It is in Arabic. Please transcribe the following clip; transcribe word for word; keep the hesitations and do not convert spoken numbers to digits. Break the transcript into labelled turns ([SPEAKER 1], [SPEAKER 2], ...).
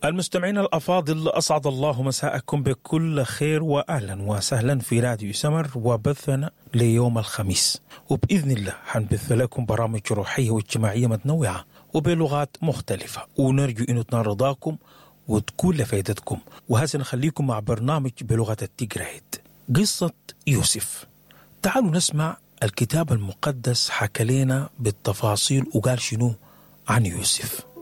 [SPEAKER 1] المستمعين الأفاضل، أسعد الله مساءكم بكل خير وأهلا وسهلا في راديو سمر وبثنا ليوم الخميس. وبإذن الله حنبث لكم برامج روحية واجتماعية متنوعة وبلغات مختلفة، ونرجو أن تنال رضاكم وتكون لفائدتكم. وهسه نخليكم مع برنامج بلغة التيغرايت، قصة يوسف. تعالوا نسمع الكتاب المقدس حكى لنا بالتفاصيل وقال شنو عن يوسف.